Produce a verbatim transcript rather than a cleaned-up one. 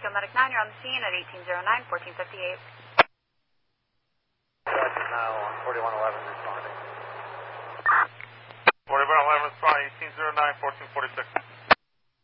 Tokyo Medic nine, you're on the scene at eighteen oh nine, fourteen fifty-eight. Now on forty-one eleven responding. forty-one eleven responding, eighteen oh nine, fourteen forty-six.